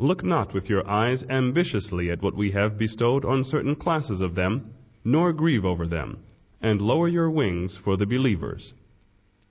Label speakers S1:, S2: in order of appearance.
S1: Look not with your eyes ambitiously at what we have bestowed on certain classes of them, nor grieve over them, and lower your wings for the believers.